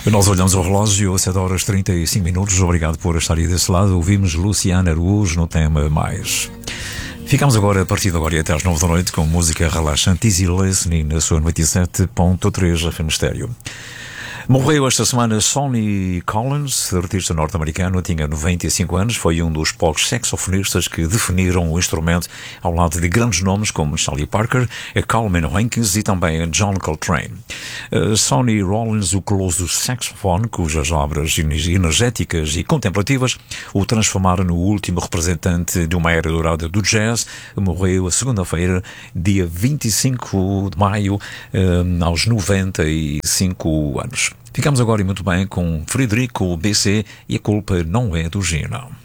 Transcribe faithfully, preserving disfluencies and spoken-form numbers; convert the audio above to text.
Nós olhamos o relógio, sete horas e trinta e cinco minutos. Obrigado por estar aí desse lado. Ouvimos Luciana Araújo no tema Mais. Ficamos agora, a partir de agora e até às nove da noite, com música relaxante. Easy Listening na sua noventa e sete ponto três F M Estéreo. Morreu esta semana Sonny Collins, artista norte-americano, tinha noventa e cinco anos, foi um dos poucos saxofonistas que definiram o instrumento ao lado de grandes nomes como Charlie Parker, Coleman Hawkins e também John Coltrane. Uh, Sonny Rollins, o colosso do saxofone, cujas obras energéticas e contemplativas o transformaram no último representante de uma era dourada do jazz, morreu a segunda-feira, dia vinte e cinco de maio, uh, aos noventa e cinco anos. Ficamos agora e muito bem com Frederico B C e A Culpa Não É do Gino.